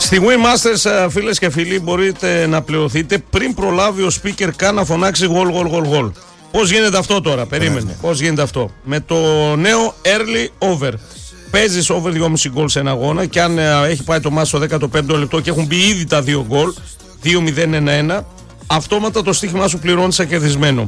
Στη Win Masters, φίλες και φίλοι, μπορείτε να πληρωθείτε πριν προλάβει ο speaker καν να φωνάξει γολ. Πώς γίνεται αυτό τώρα, περίμενε. Πώς γίνεται αυτό? Με το νέο early over. Παίζεις over 2,5 γκολ σε ένα αγώνα και αν έχει πάει το μάτς στο 15ο λεπτό και έχουν μπει ήδη τα 2 γκολ, 2-0-1-1, αυτόματα το στοίχημά σου πληρώνει σαν κερδισμένο.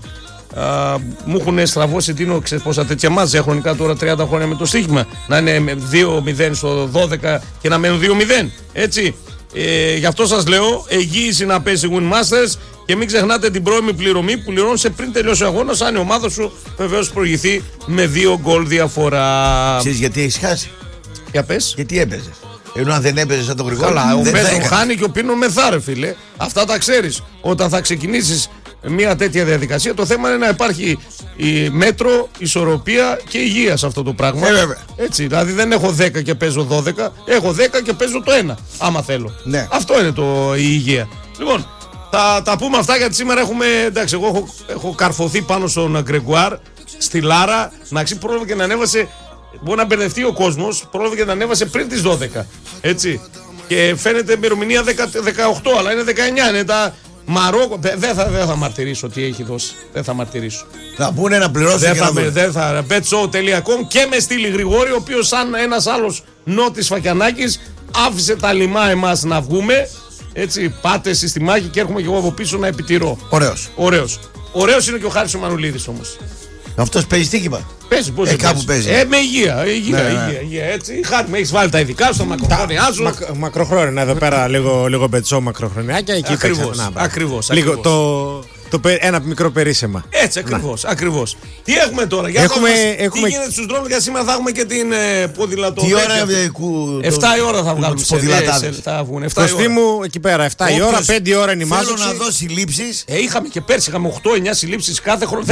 Μου έχουν στραβώσει πόσα τέτοια μάτς χρονικά τώρα 30 χρόνια με το στοίχημα. Να είναι 2-0 στο 12 και να μένουν 2-0. Έτσι. Γι' αυτό σας λέω, εγγύηση να παίζει Win Masters και μην ξεχνάτε την πρώιμη πληρωμή που πληρώνεις πριν τελειώσει ο αγώνας, αν η ομάδα σου βεβαίως προηγηθεί με 2 γκολ διαφορά. Ξέρεις γιατί έχεις χάσει? Για πες. Γιατί έπαιζες? Ενώ αν δεν έπαιζες σαν τον Γρηγόρη. Καλά, ο Πέτρο χάνει και ο Πίνο μεθάρε, φίλε. Αυτά τα ξέρεις. Όταν θα ξεκινήσεις μια τέτοια διαδικασία, το θέμα είναι να υπάρχει η μέτρο, ισορροπία και υγεία σε αυτό το πράγμα. Έτσι, δηλαδή δεν έχω 10 και παίζω 12, έχω 10 και παίζω το 1, άμα θέλω. Ναι. Αυτό είναι η υγεία. Λοιπόν, θα τα πούμε αυτά γιατί σήμερα έχουμε. Εντάξει, εγώ έχω καρφωθεί πάνω στον Γκρεγκουάρ, στη Λάρα. Να πρόλαβε και να ανέβασε. Μπορεί να μπερδευτεί ο κόσμος, πρόλαβε και να ανέβασε πριν τις 12. Έτσι. Και φαίνεται ημερομηνία 18, αλλά είναι 19. Είναι τα Μαρόκο. Δεν θα μαρτυρήσω τι έχει δώσει. Δεν θα μαρτυρήσω. Θα πούνε να πληρώσουν. Δεν θα. betshow.com και με στείλει Γρηγόρη, ο οποίος σαν ένας άλλος Νότης Φακιανάκης άφησε τα λιμά εμάς να βγούμε. Έτσι, πάτε εσείς στη μάχη και έρχομαι και εγώ από πίσω να επιτηρώ. Ωραίος είναι και ο Χάρης ο Μανουλίδης όμως. Αυτός παίζει στοίχημα. Παίζει, πώς κάπου παίζει. Με υγεία. Έτσι. Χάρη, με έχεις βάλει τα ειδικά σου, τα μακροχρόνια σου. Μακροχρόνια, εδώ πέρα λίγο μπετσό μακροχρονιάκια. Εκεί ακριβώς. Λίγο ένα μικρό περίσσεμα. Έτσι, ακριβώς. Τι έχουμε τώρα? Τι γίνεται στους δρόμους? Για σήμερα θα έχουμε και την ποδηλατό. Τι ώρα? 7 η ώρα θα βγάλουμε. Ποδηλατάδες. Κωστή μου εκεί πέρα, 7 η ώρα, 5 η ώρα είναι η μάζοξη. Θέλω να δώσει συλλήψεις. Είχαμε και πέρσι, είχαμε 8-9 συλλήψεις κάθε χρόνο.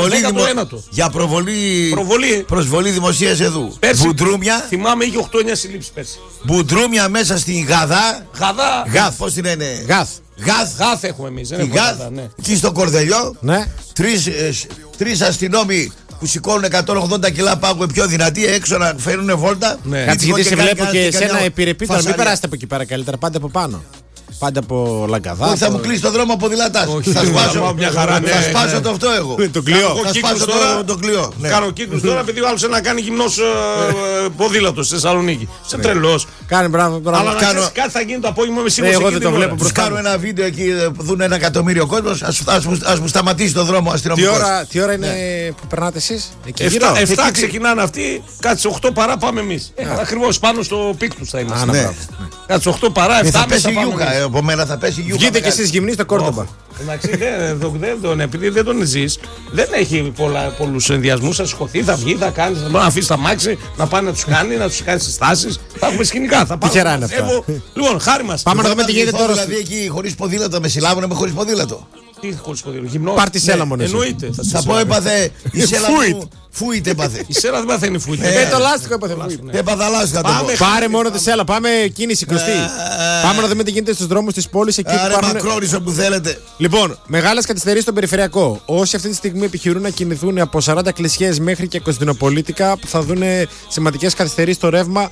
Για προσβολή δημοσίας εδού. Μπουντρούμια. Θυμάμαι είχε 8-9 συλλήψεις πέρσι. Μπουντρούμια μέσα στην Γαδά. Γαθ, πώς την λένε? Γαθ έχουμε εμείς. Και στο Κορδελιό. Ναι. Τρεις αστυνόμοι που σηκώνουν 180 κιλά πάγου πιο δυνατοί έξω να φέρουν βόλτα. Κάτσε, γιατί σε βλέπω και εσένα επιρρεπίταρα. Μην περάσετε από εκεί πέρα καλύτερα, πάντα από πάνω. Πάντα από Λαγκαδά. Όχι, θα μου κλείσει το δρόμο από ποδηλατάς. Θα σπάσω μια χαρά. Θα σπάσω το αυτό εγώ. Το κλειό. Θα σπάσω το κλειό. Κάνω κύκλους τώρα επειδή ο άλλος να κάνει γυμνός ποδήλατος στη Θεσσαλονίκη. Σε τρελός. Κάνει μπράβο. Αλλά κάτι θα γίνει το απόγευμα με σίγουρος. Εγώ δεν το βλέπω. Τους κάνω ένα βίντεο εκεί, δουν 1 εκατομμύριο κόσμος. Ας μου σταματήσει το δρόμο αστυνομικός. Τι ώρα είναι που περνάτε εσείς? 7 ξεκινάνε αυτοί, κάτσε 8 παρά πάμε εμείς. Ακριβώς πάνω στο πικ τους θα είμαστε. Κάτσε 8 παρά, 7 μέσα πάμε. Από μένα θα πέσει γιούχα. Βγείτε και εσείς γυμνοί στο Κόρτομπα. Εντάξει, επειδή δεν τον ζεις, δεν έχει πολλούς ενδιασμούς. Θα σηκωθεί, θα βγει, θα κάνει, θα αφήσει τα μάξι, να πάει να τους κάνει, να τους κάνει συστάσεις. Θα έχουμε σκηνικά. Τυχερά είναι αυτά. Λοιπόν, Χάρη μας. Πάμε να δούμε τι γίνεται τώρα. Δηλαδή εκεί χωρίς ποδήλατο, με συλλάβουνε με χωρίς ποδήλατο. Τι χωρίς ποδήλατο? Γυμνός. Πάρ' τη σέλα μόνο. Εννοείται. Θα πω έπαθε η σέλα μου. Φούιτ έπαθε. Η σέλα δεν παθαίνει φούιτ. Το λάστιχο έπαθε φούιτ. Έπαθα λάστιχο. Πάρε μόνο τη σέλα. Πάμε κίνηση κλωστή. Πάμε να δούμε τι γίνεται στους δρόμους της πόλης εκεί που υπάρχουν. Μακρόρισο που θέλετε. Λοιπόν, μεγάλες καθυστερήσεις στον περιφερειακό. Όσοι αυτή τη στιγμή επιχειρούν να κινηθούν από 40 κλισιές μέχρι και Κωνσταντινοπολίτικα, που θα δουν σημαντικές καθυστερήσεις στο ρεύμα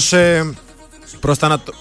προς τα ανατολικά.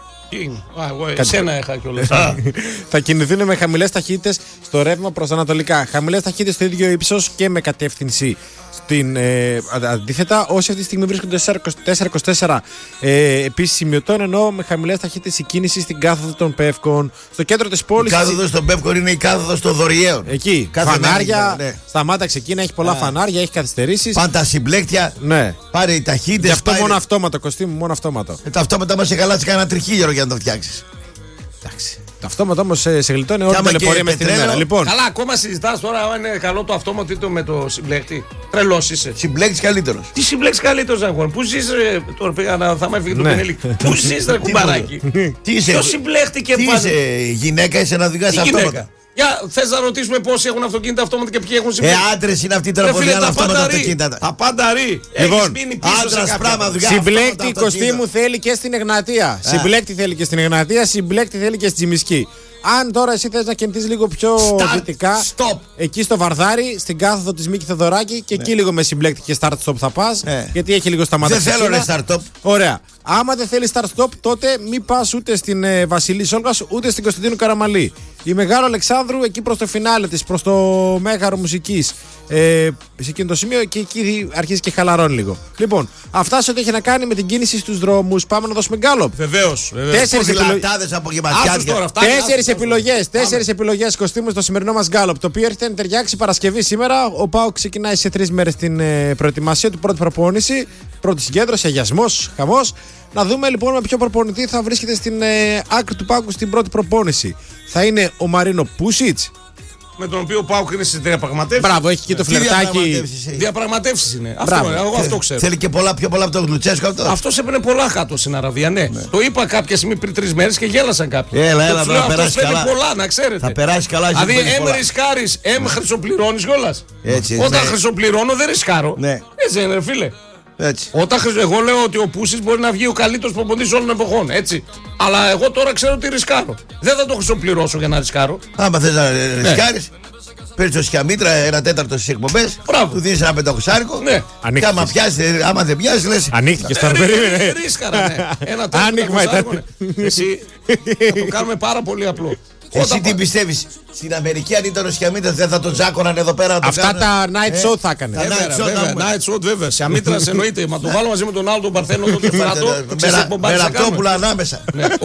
Εσένα είχα κιόλας. Θα κινηθούν με χαμηλές ταχύτητες στο ρεύμα προς ανατολικά. Χαμηλές ταχύτητες στο ίδιο ύψος και με κατεύθυνση στην αντίθετα. Όσοι αυτή τη στιγμή βρίσκονται 424 επίσης σημειωτών, ενώ με χαμηλές ταχύτητες η κίνηση στην κάθοδο των Πεύκων. Στο κέντρο της πόλης. Η κάθοδος των Πεύκων είναι η κάθοδος των Δωριαίων. Εκεί. Φανάρια. Σταμάταξε εκεί να έχει πολλά φανάρια, έχει καθυστερήσεις. Πάντα συμπλέκτια. Ναι. Πάρε οι ταχύτητες. Γι' αυτό μόνο αυτόματο, Κωστή μου, μόνο αυτόματο. Τα αυτόματα μας έχει χαλάσει κανένα τριχίλιαρο για να το φτιάξεις. Εντάξει. Το αυτόματο όμως σε γλιτώνει όλη την ταλαιπωρία μες την ημέρα. Λοιπόν. Καλά, ακόμα συζητάς τώρα αν είναι καλό το αυτόματο ή με το συμπλέκτη. Τρελός είσαι. Συμπλέκτης καλύτερος. Τι συμπλέκτης καλύτερος να πού ζεις, τώρα πήγα θα με έφυγε το πενέλικ. Πού ζεις, ρε κουμπαράκι. Ποιο συμπλέκτη και πάλι. Τι είσαι, γυναίκα, είσαι να οδηγάς αυτόματα. Θες να ρωτήσουμε πόσοι έχουν αυτοκίνητα αυτόματα και ποιοι έχουν συμπλέκτη? Άντρες είναι αυτοί τώρα που οδηγάνε αυτόματα αυτοκίνητα. Τα πάντα ρί. Λοιπόν, άντρας πράγμα δουλειά. Συμπλέκτη, Κωστή μου, θέλει και στην Εγνατία. Συμπλέκτη θέλει και στην Εγνατία, συμπλέκτη θέλει και στην Τζιμισκή. Αν τώρα εσύ θες να κινηθείς λίγο πιο δυτικά, εκεί στο Βαρδάρι, στην κάθοδο της Μίκη Θεοδωράκη, και εκεί λίγο με συμπλέκτη και start-stop θα πας, γιατί έχει λίγο σταματήσει. Δεν θέλω start-stop. Ωραία. Άμα δεν θέλεις start-stop, τότε μην πας ούτε στην Βασιλή Σόλγας ούτε στην Κωνσταντίνου Καραμαλή. Η Μεγάλο Αλεξάνδρου, εκεί προς το φινάλε της, προς το Μέγαρο Μουσικής, σε εκείνο το σημείο, και εκεί αρχίζει και χαλαρώνει λίγο. Λοιπόν, αυτά σε ό,τι έχει να κάνει με την κίνηση στους δρόμους. Πάμε να δώσουμε γκάλοπ. Βεβαίως. 4 επιλογές κοστίμου στο σημερινό μας γκάλοπ. Το οποίο έρχεται να ταιριάξει Παρασκευή σήμερα. Ο ΠΑΟΚ ξεκινάει σε 3 μέρες την προετοιμασία του, πρώτη προπόνηση, πρώτη συγκέντρωση, αγιασμός, χαμός. Να δούμε λοιπόν με ποιο προπονητή θα βρίσκεται στην άκρη του πάγκου στην πρώτη προπόνηση. Θα είναι ο Μαρίνο Πούσιτς, με τον οποίο ο ΠΑΟΚ είναι στις διαπραγματεύσεις. Μπράβο, έχει και το φλερτάκι. Διαπραγματεύσεις είναι. Εγώ αυτό ξέρω. Θέλει και πιο πολλά από τον Λουτσέσκο αυτό. Αυτός έπαιρνε πολλά κάτω στην Αραβία, ναι. Το είπα κάποια στιγμή πριν 3 μέρες και γέλασαν κάποιοι. Έλα, θα περάσει καλά. Πολλά, να ξέρετε. Θα περάσει καλά. Δηλαδή, ρισκάρεις, χρυσοπληρώνεις κιόλας. Όταν χρυσοπληρώνω, δεν ρισκάρω. Έτσι είναι, φίλε. Έτσι. Εγώ λέω ότι ο Πούσης μπορεί να βγει ο καλύτερος προπονητής όλων των εποχών. Έτσι. Αλλά εγώ τώρα ξέρω ότι ρισκάρω. Δεν θα το χρυσοπληρώσω για να ρισκάρω. Άμα θες να ρισκάρεις, παίρνεις το Σκιαμίτρα 1/4 στις εκπομπές, του δίνεις ένα 500άρικο. Ναι. Και άμα δεν πιάσεις, λες. Ανοίχτηκε στα περίμενε. Ρίσκαρα, ναι. Ένα 400άρικο. Εσύ θα το κάνουμε πάρα πολύ απλό. Εσύ τι πιστεύεις, στην Αμερική αν ήταν ο Σκιαμίτρας δεν θα τον τζάκωναν εδώ πέρα? Αυτά τα night show θα έκανε. Night show βέβαια. Σκιαμίτρας εννοείται. Μα το βάλω μαζί με τον άλλο τον Παρθένο τον Τεφερατό. Με ραπτόπουλα ανάμεσα.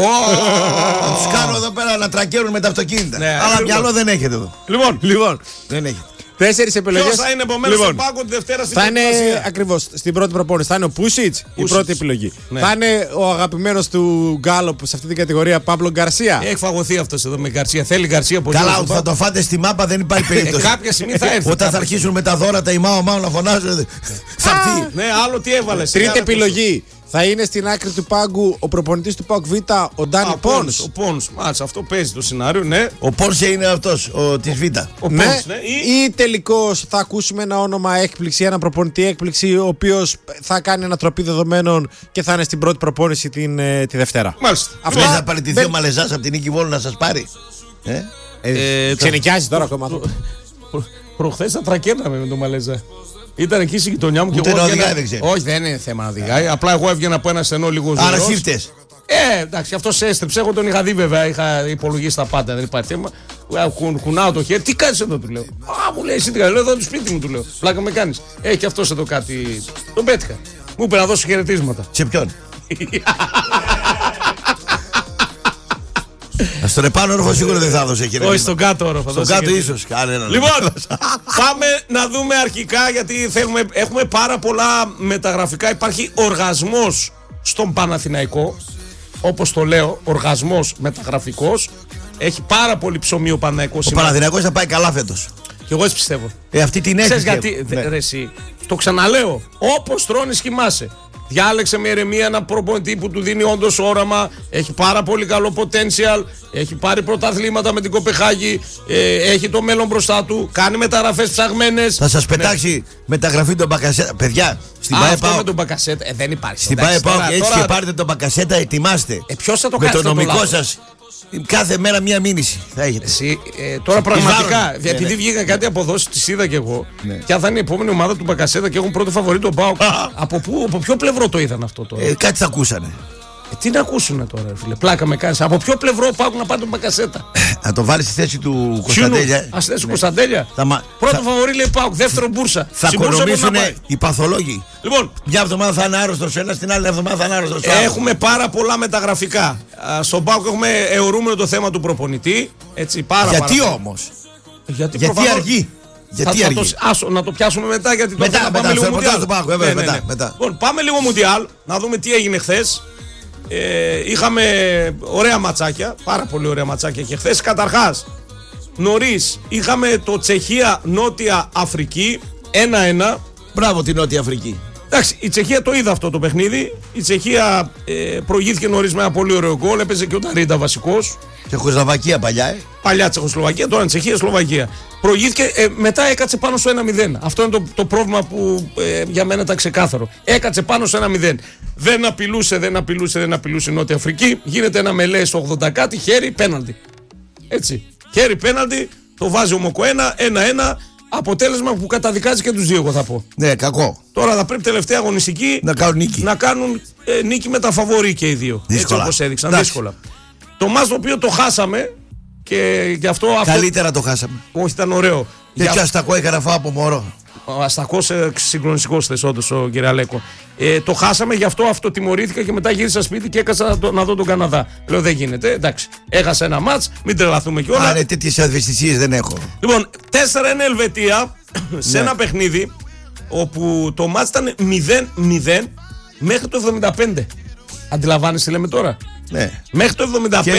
Τους κάνω εδώ πέρα να τρακέρουν με τα αυτοκίνητα. Αλλά μυαλό δεν έχετε εδώ. Λοιπόν, δεν έχετε. 4 επιλογές. Ποιος θα είναι επομένως στον πάγκο τη Δευτέρα στην Θα είναι ακριβώς στην πρώτη προπόνηση. Θα είναι ο Πούσιτς, η πρώτη επιλογή. Θα είναι ο αγαπημένος του Γκάλοπ σε αυτή την κατηγορία, Παύλο Γκαρσία. Έχει φαγωθεί αυτός εδώ με Γκαρσία. Θέλει Γκαρσία πολύ. Καλά, θα το φάτε στη μάπα, δεν υπάρχει περίπτωση. Κάποια στιγμή θα έρθει. Όταν θα αρχίσουν με τα δώρα τα ημάω να φωνάζουν. Θα έρθει. Ναι, άλλο τι έβαλε. Τρίτη επιλογή. Θα είναι στην άκρη του πάγκου ο προπονητής του ΠΑΟΚ Β, ο Ντάνι Πόνς. Ο Πόνς, μάλιστα, αυτό παίζει το σενάριο, ναι. Ο Πόνς είναι αυτός, της Β. Ναι. Ή τελικώς θα ακούσουμε ένα όνομα έκπληξη, ένα προπονητή έκπληξη, ο οποίος θα κάνει ανατροπή δεδομένων και θα είναι στην πρώτη προπόνηση τη Δευτέρα. Μάλιστα. Αυτό θα παραιτηθεί ο Μαλεζάς από την Νίκη Βόλου να σας πάρει. Ξενικιάζει τώρα ακόμα. Προχθές θα τρακέναμε με τον Μαλεζά. Ήταν εκεί στη γειτονιά μου και εγώ. Όχι, δεν είναι θέμα να οδηγάει. Απλά εγώ έβγαινα από ένα στενό λίγο ζώο. Άρα σύφτες. Εντάξει, αυτό έστρεψε. Εγώ τον είχα δει βέβαια. Είχα υπολογίσει τα πάντα. Δεν υπάρχει θέμα. Κουνάω το χέρι. Τι κάνεις εδώ, του λέω. Μου λέει εσύ τι κάνεις. Λέω εδώ το σπίτι μου, του λέω. Πλάκα με κάνεις. Έχει και αυτός εδώ κάτι. Τον πέτυχα. Μου είπε να δώσω χαιρετίσματα. Σε ποιον? Στον επάνω όροφο σίγουρα δεν θα έδωσε χαιρετίσματα. Όχι, στον κάτω όροφο. Στον κάτω ίσως. Λοιπόν, πάμε να δούμε αρχικά, γιατί έχουμε πάρα πολλά μεταγραφικά. Υπάρχει οργασμός στον Παναθηναϊκό. Όπως το λέω, οργασμός μεταγραφικός. Έχει πάρα πολύ ψωμί ο Παναθηναϊκός. Ο Παναθηναϊκός θα πάει καλά φέτος. Και εγώ έτσι πιστεύω. Αυτή την έχει. Ξέρεις γιατί, ρε εσύ, το ξαναλέω, όπως τρώνεις κοιμάσαι. Διάλεξε με ηρεμία ένα προπονητή που του δίνει όντως όραμα. Έχει πάρα πολύ καλό potential. Έχει πάρει πρωταθλήματα με την Κοπεχάγη. Έχει το μέλλον μπροστά του. Κάνει μεταγραφές ψαγμένες. Θα σας πετάξει μεταγραφή τον Μπακασέτα. Παιδιά, στην αυτό με τον Μπακασέτα δεν υπάρχει. Στην ΠΑΕ ΠΑΟΚ έτσι και πάρετε τον Μπακασέτα, ετοιμάστε. Ποιος θα το κάνει? Με το νομικό σας. Κάθε μέρα μία μήνυση θα έχετε. Εσύ, τώρα πραγματικά, επειδή βγήκαν κάτι αποδόσεις, τις είδα κι εγώ. Ποια θα είναι η επόμενη ομάδα του Μπακασέτα και έχουν πρώτο φαβορί τον ΠΑΟΚ. Από ποιο πλευρό το είδαν αυτό τώρα? Κάτι θα ακούσανε. Τι να ακούσουν τώρα, φίλε. Πλάκα με κάνεις. Από ποιο πλευρό ΠΑΟΚ να πάρει τον Μπακασέτα? Να το βάλει στη θέση του Κωνσταντέλια. Στη θέση του Κωνσταντέλια. Πρώτο φαβορί λέει ΠΑΟΚ, δεύτερο Μπούρσα. Θα οικονομήσουν οι παθολόγοι. Λοιπόν, μια εβδομάδα θα είναι άρρωστος ένας, την άλλη εβδομάδα θα είναι άρρωστος ο άλλος. Έχουμε πάρα πολλά μεταγραφικά. Στον ΠΑΟΚ έχουμε αιωρούμενο το θέμα του προπονητή. Έτσι, γιατί όμως? Γιατί αργεί? Γιατί αργεί? Να το πιάσουμε μετά, γιατί μετά πάμε λίγο Μουντιάλ. Λοιπόν, πάμε λίγο Μουντιάλ, να δούμε τι έγινε χθες. Είχαμε ωραία ματσάκια, πάρα πολύ ωραία ματσάκια και χθες. Καταρχάς, νωρίς είχαμε το Τσεχία-Νότια Αφρική 1-1. Μπράβο την Νότια Αφρική. Εντάξει, η Τσεχία το είδε αυτό το παιχνίδι. Η Τσεχία προηγήθηκε νωρίς με ένα πολύ ωραίο γκολ. Έπαιζε και ο Ταρίντα βασικός. Τσεχοσλοβακία παλιά, Παλιά Τσεχοσλοβακία, τώρα Τσεχία-Σλοβακία. Προηγήθηκε, μετά έκατσε πάνω στο 1-0. Αυτό είναι το πρόβλημα που για μένα ήταν ξεκάθαρο. Έκατσε πάνω στο 1-0. Δεν απειλούσε η Νότια Αφρική. Γίνεται ένα μελέ στο 80 κάτι, χέρι, πέναλτι. Έτσι. Χέρι πέναλτι, το βάζει ο Μοκο 1-1. Αποτέλεσμα που καταδικάζει και τους δύο, εγώ θα πω. Ναι, κακό. Τώρα θα πρέπει τελευταία αγωνιστική να κάνουν νίκη. Νίκη με τα φαβορί και οι δύο. Δύσκολα. Έτσι όπως έδειξαν. Δύσκολα. Το μάτς το οποίο το χάσαμε και γι' αυτό. Καλύτερα το χάσαμε. Όχι, ήταν ωραίο. Τέτοιο αστακό έκανα φάω από μωρό. Ο αστακός συγκλονιστικός θες όντως ο κ. Αλέκο. Το χάσαμε, γι' αυτό αυτοτιμωρήθηκα και μετά γύρισα σπίτι και έκανα να δω τον Καναδά. Λέω δεν γίνεται, εντάξει. Έχασα ένα μάτς, μην τρελαθούμε κιόλας. Ναι, τέτοιες ευαισθησίες δεν έχω. Λοιπόν, 4-1 Ελβετία σε ένα παιχνίδι όπου το μάτς ήταν 0-0 μέχρι το 75. Αντιλαμβάνεσαι τι λέμε τώρα. Ναι. Μέχρι το 75.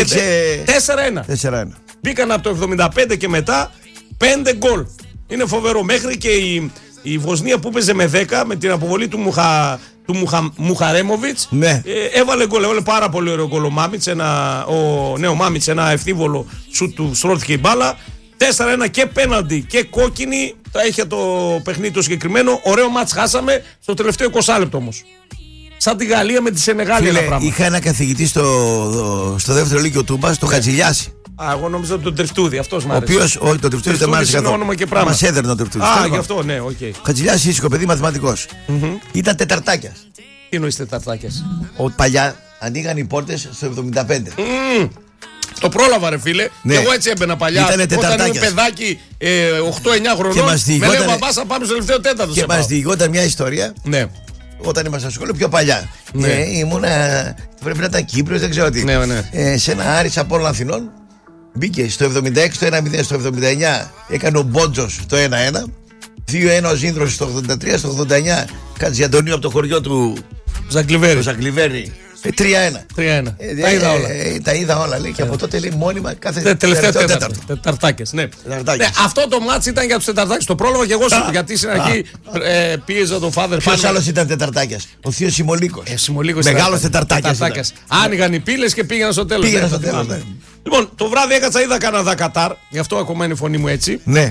4-1. Μπήκαν από το 75 και μετά 5 γκολ. Είναι φοβερό. Μέχρι και η Βοσνία που παίζε με 10 με την αποβολή του Μουχαρέμοβιτς, ναι. Έβαλε γκολ. Έβαλε πάρα πολύ ωραίο γκολ ο Μάμιτς. Ο Μάμιτς, ένα ευθύβολο σουτ του στρώθηκε η μπάλα. 4-1 και πέναλτι και κόκκινη. Τα είχε το παιχνίδι το συγκεκριμένο. Ωραίο μάτς χάσαμε στο τελευταίο 20 λεπτό όμως. Σαν τη Γαλλία με τη Σενεγάλη ένα πράγμα. Είχα ένα καθηγητή στο δεύτερο λύκειο Τούμπας, το Χατζηλιάση. Εγώ νόμιζα τον Τρεφτούδη, αυτός μ' άρεσε. Ο οποίος, όχι, τον Τρεφτούδη δεν μ' άρεσε καθόλου. Μας έδερνε τον Τρεφτούδη. Γι' αυτό, ναι, οκ. Χατζηλιάς ήσυχο παιδί, μαθηματικός. Ήταν τεταρτάκιας. Τι εννοείς τεταρτάκιας? Παλιά ανοίγαν οι πόρτες στο 75. Το πρόλαβα ρε φίλε, ναι. Και εγώ έτσι έμπαινα παλιά. Όταν ήμουν παιδάκι 8-9 χρονών, με λέει ο μπαμπάς θα πάμε στο τελευταίο τέταρτο. Και μας διηγόταν μια ιστορία. Ναι. Όταν ήμασταν στο σχολείο πιο παλιά. Ναι. Ήμουνα, πρέπει να ήταν Κύπριος, δεν ξέρω τι. Ναι, ναι. Σε ένα Άρης Απόλλων Αθηνών. Μπήκε στο 76 το 1-0, στο 79 έκανε ο Μπότζος το 1-1. 2-1 ο Ζήνδρος στο 83, στο 89 Κατζιαντονίου από το χωριό του Ζαγκλιβέρη. 3-1. Τα είδα όλα. Τα είδα όλα, λέει. Και από τότε λέει μόνιμα κάθε τελευταίο τέταρτο. Τεταρτάκες, ναι. Αυτό το μάτς ήταν για τους τεταρτάκες. Το πρόλαβα και εγώ γιατί στην αρχή πίεζα τον Φάδερ. Ποιος άλλος ήταν τεταρτάκες? Ο θείος Σιμολίκος. Μεγάλος τεταρτάκες. Άνοιγαν οι πύλες και πήγαιναν στο τέλος. Λοιπόν, το βράδυ έκατσα, είδα Καναδά-Κατάρ. Γι' αυτό ακόμα είναι η φωνή μου έτσι. Ναι.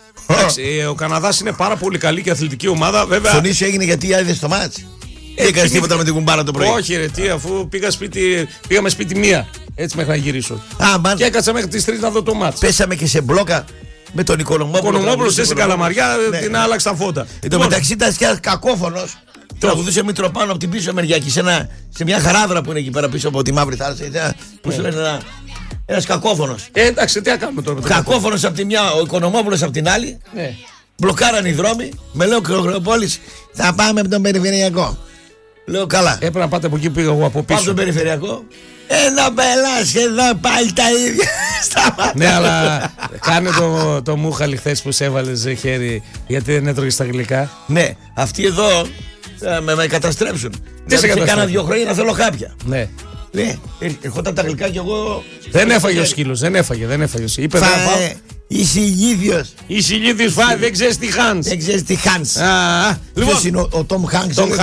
Ο Καναδάς είναι πάρα πολύ καλή και αθλητική ομάδα. Η φωνή σου έγινε γιατί είδες το μάτς? Έκανες τίποτα με την κουμπάρα το πρωί? Όχι ρε τι, αφού πήγαμε σπίτι μία. Έτσι μέχρι να γυρίσω. Και έκατσα μέχρι τις 3 να δω το μάτς. Πέσαμε και σε μπλόκα με τον Οικονομόπουλο. Ο Οικονομόπουλος στην Καλαμαριά την άλλαξε τα φώτα. Εν τω μεταξύ ήταν και κακόφωνος. Τραγουδούσε Μητροπάνο από την πίσω μεριά και σε μια χαράδρα που είναι εκεί πέρα πίσω από τη Μαύρη Θάλασσα. Πώς το λένε, ένας κακόφωνος. Εντάξει, τι να κάνουμε τώρα. Κακόφωνος από τη μια, ο Οικονομόπουλος από την άλλη. Μπλοκάραν οι δρόμοι. Με λέω Κρογροπόλης, θα πάμε από τον περιφερειακό. Λέω καλά. Έπρεπε να πάτε από εκεί που πήγα εγώ από πίσω. Πάμε στον περιφερειακό. Ένα πελάς εδώ πάλι τα ίδια. Ναι, αλλά κάνε το μούχαλι χθες που σε έβαλες χέρι γιατί δεν έτρωγες τα γλυκά. Ναι, αυτοί εδώ με καταστρέψουν. Τι σε καταστρέψουν? Κάνα 2 χρόνια να θέλω κάποια. Ναι. Ναι, ερχόταν τα γλυκά κι εγώ. Δεν έφαγε ο σκύλος, δεν έφαγε. Είπε δεν φάω. Είσαι ηλίθιος φάει, δεν ξέρεις τι χάνεις. Ποιος είναι ο Τόμ Χάνκς? 6-0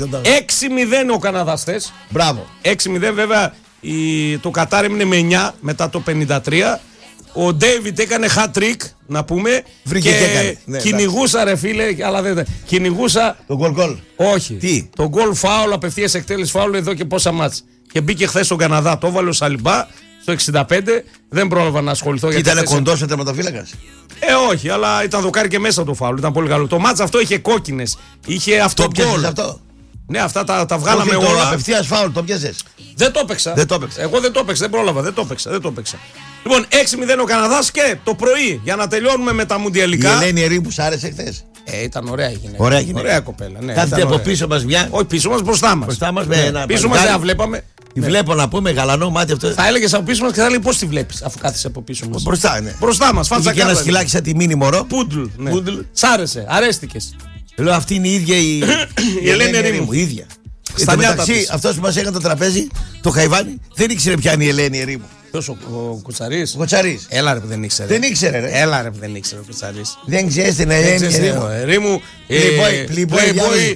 ο Καναδάς θες. Μπράβο. 6-0 βέβαια το Κατάρ έμεινε με 9 μετά το 53. Ο Ντέιβιτ έκανε hat-trick να πούμε. Βρήκε και έκανε. Κυνηγούσα ρε φίλε, αλλά δεν κυνηγούσα. Το γκολ. Όχι. Τι? Το γκολ φάουλ, απευθείας εκτέλεση φάουλ εδώ και πόσα μάτς. Και μπήκε χθες στον Καναδά, το έβαλε ο Σαλιμπά στο 65. Δεν πρόλαβα να ασχοληθώ. Ήταν κοντός ο τερματοφύλακας? Όχι, αλλά ήταν δοκάρι και μέσα το φάουλ. Ήταν πολύ καλό. Το μάτς αυτό είχε κόκκινες. Είχε αυτό γκολ. Ναι, αυτά τα βγάλαμε όλα. Το απευθείας φάουλ, το πιάσες? Δεν το έπαιξα. Εγώ δεν το έπαιξα, δεν πρόλαβα. Δεν το έπαιξα. Λοιπόν, 6-0 ο Καναδάς και το πρωί για να τελειώνουμε με τα μουντιαλικά. Η Ελένη Ερήμου σ' άρεσε χθες? Ήταν ωραία η γυναίκα. Ωραία κοπέλα. Ναι, κάθεται από πίσω μας μια. Όχι, πίσω μας, μπροστά μας. Πίσω μας δεν βλέπαμε. Τη βλέπω να πούμε γαλανό μάτι αυτό. Θα έλεγες από πίσω μας και θα λέει πώς τη βλέπεις αφού κάθεσαι από πίσω μας. Μπροστά, ναι. Μπροστά μας, φάτσα και ένα σκυλάκι σαν τη μίνι μωρό. Πούντλ. Σ' άρεσε, αρέστηκες. Λέω αυτή είναι η ίδια η Ελένη Ερήμου. Ίδια. Στα μεταξύ, αυτός που μας έκανε το τραπέζι, το Χαϊβάνι, δεν ήξερε ποια είναι η Ελένη Ερήμου. Ποιος ο Κουτσαρής? Ο Κουτσαρής. Έλα ρε που δεν ήξερε. Δεν ήξερε ρε. Έλα ρε που δεν ήξερε ο Κουτσαρής. Δεν ξέρεις την Ελένη Ερήμου. Playboy,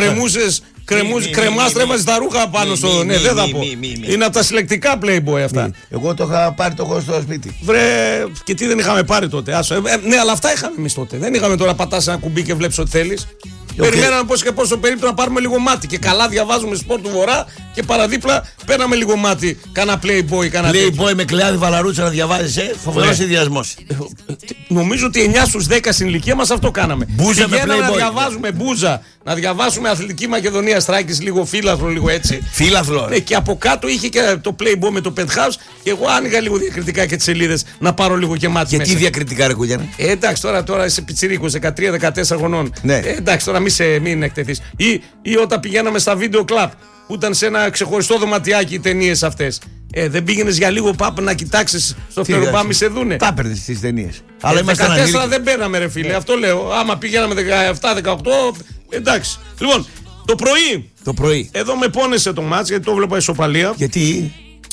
κρεμάς τρέμαζες τα ρούχα πάνω στο. Ναι, δεν θα πω. Είναι από τα συλλεκτικά Playboy αυτά. Εγώ το είχα πάρει το έχω στο σπίτι. Βρε, και τι δεν είχαμε πάρει τότε. Ναι, αλλά αυτά είχαμε εμείς τότε. Δεν είχαμε τώρα πατάς ένα κουμπί και βλέπεις ό,τι θέλεις. Περιμέναμε πώς και πώς στο περίπτωμα να πάρουμε λίγο μάτι. Και καλά διαβάζουμε σπορ του Βορρά και παραδίπλα παίρναμε λίγο μάτι. Κάνα Playboy, κάνα Playboy με κλεάδι βαλαρούτσα να διαβάζει, φοβερός συνδυασμός. Νομίζω ότι 9 στους 10 στην ηλικία μας αυτό κάναμε. Μπούζα με Πηγαίναμε Playboy. να διαβάζουμε μπούζα, να διαβάσουμε Αθλητική Μακεδονία Στράκης, λίγο φύλαθρο, λίγο έτσι. Φύλαθρο. Και από κάτω είχε και το Playboy με το Penthouse. Και εγώ άνοιγα λίγο διακριτικά και τις σελίδες να πάρω λίγο και μάτι. Γιατί διακριτικά, ρε Κούγιαννα? Εντάξει, τώρα είσαι πιτσιρίκος, 13-14 χρονών. Ναι. Εντάξει, τώρα μην εκτεθείς. Ή όταν πηγαίναμε στα βίντεο κλαμπ που ήταν σε ένα ξεχωριστό δωματιάκι οι ταινίες αυτές. Δεν πήγαινες για λίγο πάπ να κοιτάξεις στο φτερομπά, μη σε δούνε. Τα έπαιρνες τις ταινίες. Αλλά 14 δεν παίρναμε, ρε φίλε. Αυτό λέω. Άμα πήγαμε 17-18, εντάξει. Λοιπόν, το πρωί. Εδώ με πόνεσε το μάτς γιατί το βλέπα ισοπαλία. Γιατί?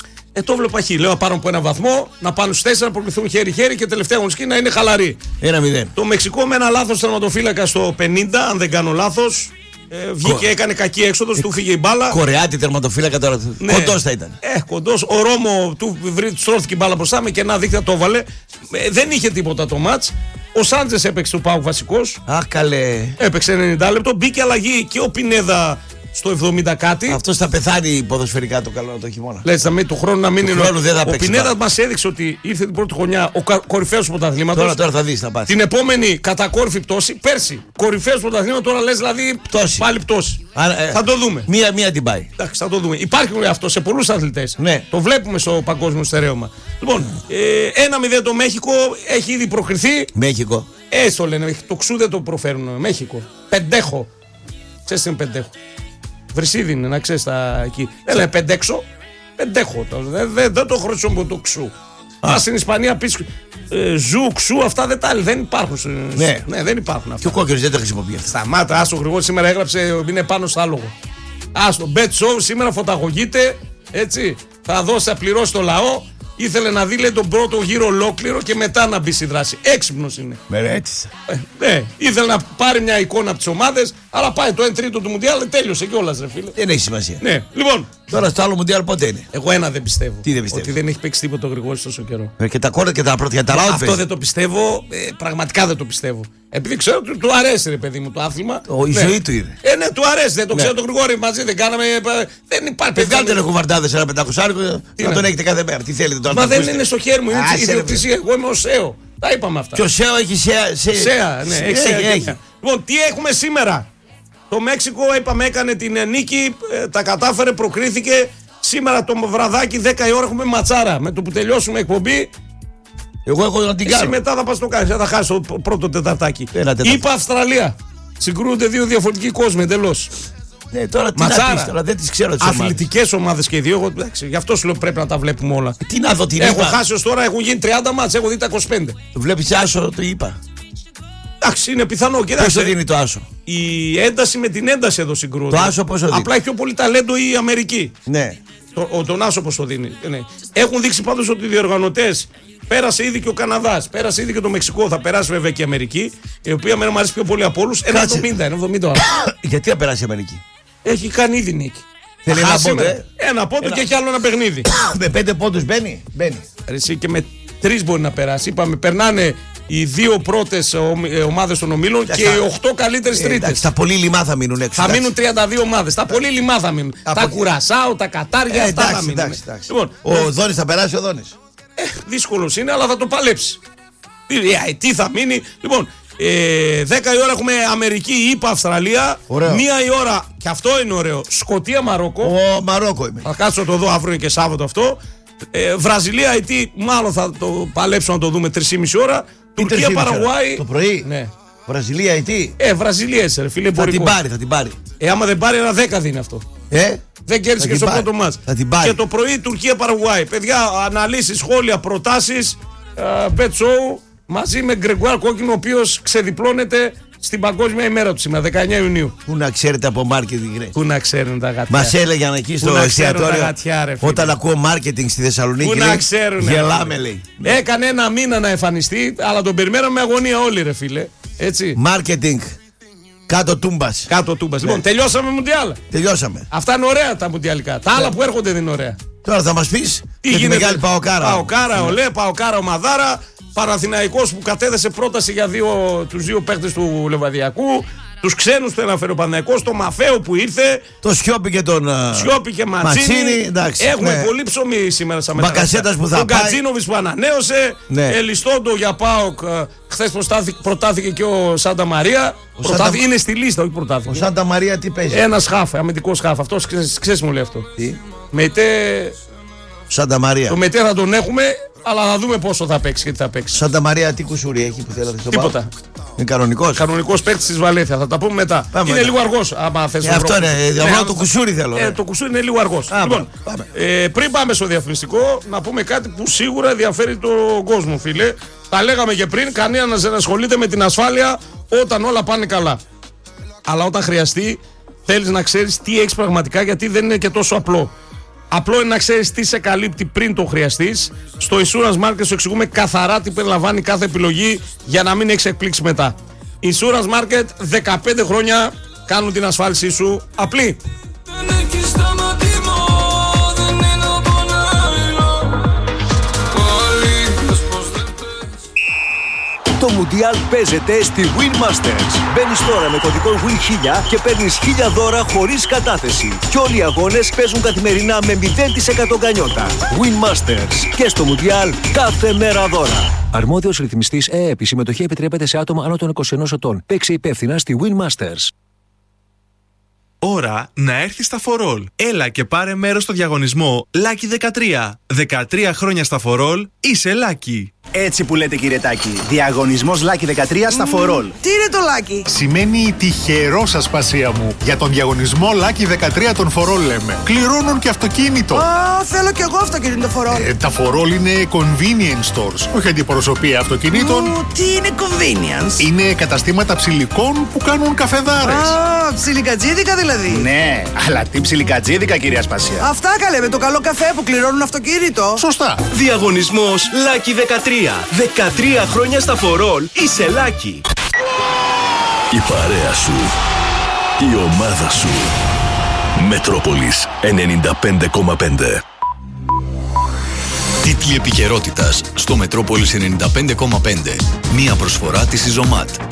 Το βλέπα χ. Λέω να πάρουν από ένα βαθμό, να πάνε στους 4, να προκληθούν χέρι-χέρι και τελευταία αγωνιστική να είναι χαλαρή. 1-0. Το Μεξικό με ένα λάθος τερματοφύλακα στο 50, αν δεν κάνω λάθος. Βγήκε, έκανε κακή έξοδος, του φύγε η μπάλα. Κορεάτη τερματοφύλακα τώρα. Ναι. Κοντός θα ήταν. Κοντός. Ο Ρώμο του στρώθηκε η μπάλα μπροστά με κενά δίχτυα, το έβαλε. Δεν είχε τίποτα το μάτς. Ο Σάντζες έπαιξε του ΠΑΟΚ βασικός. Αχ, καλέ. Έπαιξε 90 λεπτό. Μπήκε αλλαγή και ο Πινέδα στο 70 κάτι. Αυτό θα πεθάνει ποδοσφαιρικά το καλό το χειμώνα. Λες του χρόνου να μην είναι. Ο Πινέδα μας έδειξε ότι ήρθε την πρώτη χρονιά ο κορυφαίος του πρωταθλήματος. Τώρα θα δεις, θα πάθει. Την επόμενη κατακόρυφη πτώση. Πέρσι κορυφαίος του πρωταθλήματος, τώρα λες δηλαδή πτώση. Πάλι πτώση. Θα το δούμε. Μία την πάει. Εντάξει, θα το δούμε. Υπάρχει αυτό σε πολλούς αθλητές. Ναι. Το βλέπουμε στο παγκόσμιο στερέωμα. Λοιπόν, 1-0 το Μέχικο έχει ήδη προκριθεί. Μέχικο. Το λένε. Το ξού δεν το προφέρουν. Μέχικο. Πεντέχο. Ξέρεις τι είναι πεντέχο? Βρυσίδι είναι, να ξέρεις τα εκεί. Δεν λένε πεντέξο. Πεντέχο. Δεν το χρησιμοποιώ το ξού. Στην Ισπανία πεις ζου, ξού, αυτά δεν υπάρχουν. Ναι, δεν υπάρχουν αυτά. Και ο κόκκινος δεν τα χρησιμοποιεί αυτά. Σταμάτα, άστο Γρηγόρη σήμερα έγραψε, είναι πάνω στο άλογο. Άστο, bet show σήμερα φωταγωγείται, έτσι. Θα δώσει, θα πληρώσει το λαό. Ήθελε να δει, λέει, τον πρώτο γύρο ολόκληρο και μετά να μπει στη δράση. Έξυπνος είναι. Μερέτησα. Ναι, ήθελε να πάρει μια εικόνα από τις ομάδες, αλλά πάει το 1/3 του Μουντιάλ, τέλειωσε κιόλας, ρε φίλε. Δεν έχει σημασία. Ναι, λοιπόν. Τώρα στο άλλο Μουντιάλ πότε είναι? Εγώ ένα δεν πιστεύω. Τι δεν πιστεύω? Ότι δεν έχει παίξει τίποτα ο Γρηγόρης τόσο καιρό. Και τα κόρτα και τα πρώτα και τα λάθη. Αυτό δεν το πιστεύω, πραγματικά δεν το πιστεύω. Επειδή ξέρω ότι του αρέσει, ρε παιδί μου, το άθλημα. Η ζωή του είναι. Ναι, του αρέσει, δεν το ξέρω τον Γρηγόρη μαζί, δεν κάναμε. Δεν υπάρχει. Βγάλτε ένα κουβαρτάδε ένα 500 να τον έχετε κάθε μέρα. Τι θέλετε τώρα? Μα δεν είναι στο χέρι μου, είναι ιδιοκτησία. Εγώ είμαι ο ΣΕΟ. Τα είπαμε αυτά. Και ο ΣΕΟ έχει ΣΕΑ, ναι, έχει. Λοιπόν, τι έχουμε σήμερα? Το Μέξικο, είπαμε, έκανε την νίκη, τα κατάφερε, προκρίθηκε. Σήμερα το βραδάκι 10 η ώρα έχουμε ματσάρα. Με το που τελειώσουμε εκπομπή. Εγώ έχω να την κάνω. Εσύ μετά θα πας το κάνεις, θα χάσεις το πρώτο τεταρτάκι. Είπα Αυστραλία. Συγκρούονται δύο διαφορετικοί κόσμοι εντελώς. Ναι, τώρα τι να πεις, τώρα δεν τις ξέρω τις ομάδες. Αθλητικές ομάδες και οι δύο. Εντάξει, γι' αυτό σου λέω πρέπει να τα βλέπουμε όλα. Τι να δω, την έχω είπα. χάσει ως τώρα, έχουν γίνει 30 μάτς, έχω δει τα 25. Το βλέπεις άσο, το είπα. Εντάξει, είναι πιθανό. Πώς το δίνει το άσο? Η ένταση με την ένταση εδώ συγκρούονται. Το άσο πώς το δίνει? Απλά έχει πιο πολύ ταλέντο η Αμερική. Ναι. Τον άσο πώς το δίνει. Ναι. Έχουν δείξει πάντως ότι οι διοργανωτές, πέρασε ήδη και ο Καναδάς, πέρασε ήδη και το Μεξικό, θα περάσει βέβαια και η Αμερική, η οποία μου αρέσει πιο πολύ από όλους. 1,70. Γιατί θα περάσει η Αμερική? Έχει κάνει ήδη νίκη. Θέλει ένα πόντο και έχει άλλο ένα παιχνίδι. Με 5 πόντους μπαίνει. Εσύ και με 3 μπορεί να περάσει. Είπαμε, περνάνε οι 2 πρώτες ομάδες των ομίλων και οι 8 καλύτερες τρίτες. Τα πολύ λιμά θα μείνουν έξω. Θα μείνουν 32 ομάδες. Τα πολύ λιμά θα μείνουν. Τα Κουρασάου, τα Κατάρια, αυτά θα μείνουν. Λοιπόν, ο Δόνης θα περάσει, ο Δόνης. Δύσκολος είναι, αλλά θα το παλέψει. Τι θα μείνει. Λοιπόν, 10 η ώρα έχουμε Αμερική, ΗΠΑ, Αυστραλία. 1 η ώρα, και αυτό είναι ωραίο, Σκωτία, Μαρόκο. Μαρόκο είμαι. Θα κάτσω να το δω, αύριο και Σάββατο αυτό. Βραζιλία, Αιτή, μάλλον θα το παλέψω να το δούμε 3,5 ώρα. Τουρκία, Παραγουάη. Το πρωί. Ναι. Βραζιλία, Αιτή. Βραζιλία, ρε φίλε. Θα την πάρει. Άμα δεν πάρει, ένα 10 δίνει αυτό. Δεν κέρδισε και στο πρώτο μάτς. Και το πρωί Τουρκία, Παραγουάη. Παιδιά, αναλύσεις, σχόλια, προτάσεις. Bet show μαζί με Γκρεγκουάρ Κόκκινο, ο οποίος ξεδιπλώνεται στην Παγκόσμια ημέρα του σήμερα, 19 Ιουνίου. Πού να ξέρετε από marketing, Πού να ξέρουν τα γατιά. Μας έλεγαν εκεί στο εστιατόριο. Όταν ακούω marketing στη Θεσσαλονίκη. Πού να ξέρουν. Γελάμε, λέει. Έκανε 1 μήνα να εμφανιστεί, αλλά τον περιμέναμε με αγωνία όλοι, ρε φίλε. Έτσι. Marketing. Κάτω τούμπας. Λοιπόν, τελειώσαμε Μουντιάλ. Τελειώσαμε. Αυτά είναι ωραία τα Μουντιαλικά. Τα άλλα που έρχονται δεν είναι ωραία. Τώρα θα μας πεις τι για γίνεται. Τη μεγάλη Παοκάρα. Παοκάρα, ολέ, Παοκάρα, Ομαδάρα. Παναθηναϊκός που κατέθεσε πρόταση για τους 2 παίχτες του Λεβαδιακού. Τους ξένους του αναφέρει ο Παναθηναϊκός, το Μαφαίο που ήρθε. Το Σιώπη και τον. Σιώπη και Ματσίνη. Έχουμε πολύ ψωμί σήμερα στα Μπακασέτας που θα τον πάει. Κατζίνοβιτς που ανανέωσε. Ελιστόντο για ΠΑΟΚ. Χθες προτάθηκε και ο Σάντα Μαρία. Είναι στη λίστα, όχι προτάθηκε. Ο Σάντα Μαρία τι παίζει? Ένας χάφ, αμυντικός χάφ. Αυτός ξέρεις μου λέει αυτό. Τι? Μετέ. Σάντα Μαρία. Το Μετέ θα τον έχουμε, αλλά θα δούμε πόσο θα παίξει και τι θα παίξει. Σάντα Μαρία τι κουσούρι έχει που θέλατε? Τίποτα. Είναι κανονικός. Κανονικός παίκτης της Βαλένθια, θα τα πούμε μετά. Πάμε είναι μετά. λίγο αργός. Άμα θες αυτό είναι. Το κουσούρι θέλω. Το κουσούρι είναι λίγο αργός. Λοιπόν, πριν πάμε στο διαφημιστικό, να πούμε κάτι που σίγουρα ενδιαφέρει τον κόσμο, φίλε. Τα λέγαμε και πριν, κανένας δεν ασχολείται με την ασφάλεια όταν όλα πάνε καλά. Αλλά όταν χρειαστεί, θέλεις να ξέρεις τι έχεις πραγματικά, γιατί δεν είναι και τόσο απλό. Απλό είναι να ξέρεις τι σε καλύπτει πριν το χρειαστείς. Στο Insurance Market σου εξηγούμε καθαρά τι περιλαμβάνει κάθε επιλογή για να μην έχεις εκπλήξει μετά. Insurance Market, 15 χρόνια κάνουν την ασφάλισή σου απλή. Το Μουντιάλ παίζεται στη Win Masters. Μπαίνεις τώρα με κωδικό WIN1000 και παίρνεις 1000 δώρα χωρίς κατάθεση. Και όλοι οι αγώνες παίζουν καθημερινά με 0% γκανιότα. Win Masters. Και στο Μουντιάλ κάθε μέρα δώρα. Αρμόδιος ρυθμιστής ΕΕΠ. Η συμμετοχή επιτρέπεται σε άτομα άνω των 21 ετών. Παίξε υπεύθυνα στη Win Masters. Ώρα να έρθει στα For All. Έλα και πάρε μέρος στο διαγωνισμό Lucky 13. 13 χρόνια στα For All, είσαι Lucky. Έτσι που λέτε, κύριε Τάκη. Διαγωνισμός Lucky 13 στα For All. Τι είναι το Lucky? Σημαίνει τυχερό, ασπασία μου. Για τον διαγωνισμό Lucky 13 των For All λέμε. Κληρώνουν και αυτοκίνητο. Θέλω κι εγώ αυτοκίνητο For All. Τα For All είναι convenience stores, όχι αντιπροσωπεία αυτοκινήτων. Τι είναι convenience? Είναι καταστήματα ψηλικών που κάνουν καφεδάρες. Ψιλικατζίδικα δηλαδή. Ναι, αλλά τι ψιλικατζίδικα, κυρία Ασπασία. Αυτά καλέ, με το καλό καφέ που κληρώνουν αυτοκίνητο. Σωστά. Διαγωνισμός Lucky 13. 13 χρόνια στα For All, είσαι Lucky. Η παρέα σου. Η ομάδα σου. Μετρόπολης 95,5. Τίτλοι επικαιρότητας στο Μετρόπολης 95,5. Μία προσφορά της Ιζωμάτ.